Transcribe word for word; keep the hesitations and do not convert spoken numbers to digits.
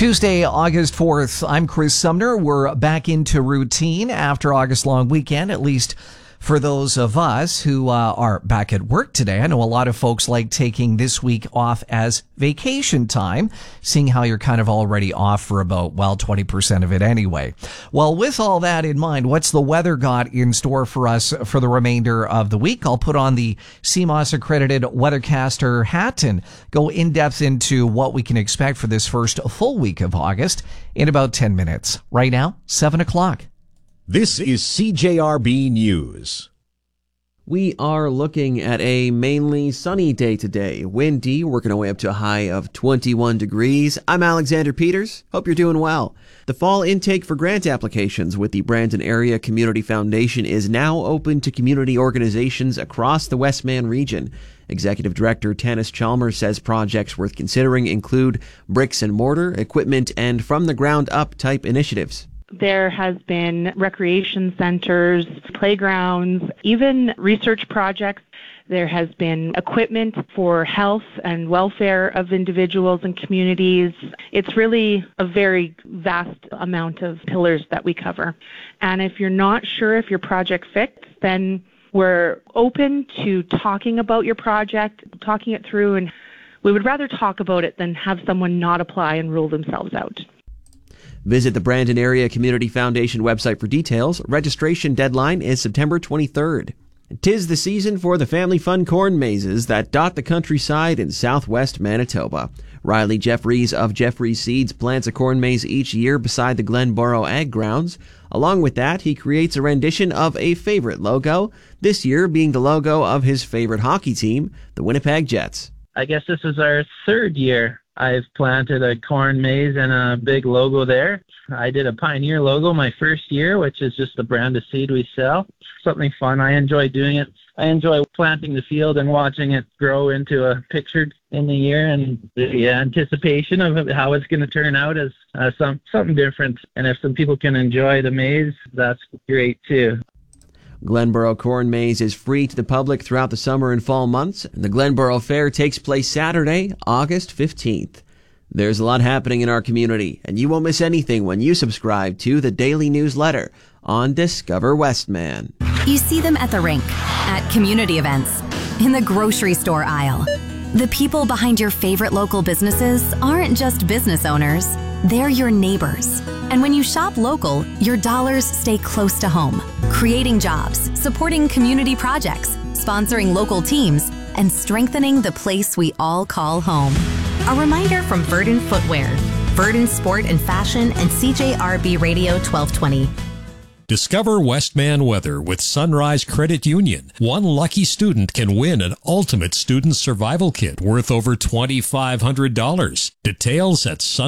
Tuesday, August fourth. I'm Chris Sumner. We're back into routine after August long weekend, at least for those of us who uh, are back at work today. I know a lot of folks like taking this week off as vacation time, seeing how you're kind of already off for about, well, twenty percent of it anyway. Well, with all that in mind, what's the weather got in store for us for the remainder of the week? I'll put on the C M O S accredited weathercaster hat and go in depth into what we can expect for this first full week of August in about ten minutes. Right now, seven o'clock. This is C J R B News. We are looking at a mainly sunny day today. Windy, working our way up to a high of twenty-one degrees. I'm Alexander Peters. Hope you're doing well. The fall intake for grant applications with the Brandon Area Community Foundation is now open to community organizations across the Westman region. Executive Director Tanis Chalmers says projects worth considering include bricks and mortar, equipment, and from-the-ground-up type initiatives. There has been recreation centers, playgrounds, even research projects. There has been equipment for health and welfare of individuals and communities. It's really a very vast amount of pillars that we cover. And if you're not sure if your project fits, then we're open to talking about your project, talking it through, and we would rather talk about it than have someone not apply and rule themselves out. Visit the Brandon Area Community Foundation website for details. Registration deadline is September twenty-third. 'Tis the season for the family fun corn mazes that dot the countryside in southwest Manitoba. Riley Jeffries of Jeffries Seeds plants a corn maze each year beside the Glenboro Ag Grounds. Along with that, he creates a rendition of a favorite logo, this year being the logo of his favorite hockey team, the Winnipeg Jets. I guess this is our third year. I've planted a corn maze and a big logo there. I did a Pioneer logo my first year, which is just the brand of seed we sell. Something fun. I enjoy doing it. I enjoy planting the field and watching it grow into a picture in the year, and the anticipation of how it's going to turn out is uh, some something different. And if some people can enjoy the maze, that's great too. Glenboro Corn Maze is free to the public throughout the summer and fall months, and the Glenboro Fair takes place Saturday, August fifteenth. There's a lot happening in our community, and you won't miss anything when you subscribe to the daily newsletter on Discover Westman. You see them at the rink, at community events, in the grocery store aisle. The people behind your favorite local businesses aren't just business owners, they're your neighbors. And when you shop local, your dollars stay close to home, creating jobs, supporting community projects, sponsoring local teams, and strengthening the place we all call home. A reminder from Verdon Footwear, Verdon Sport and Fashion, and C J R B Radio twelve twenty. Discover Westman weather with Sunrise Credit Union. One lucky student can win an ultimate student survival kit worth over twenty-five hundred dollars. Details at Sun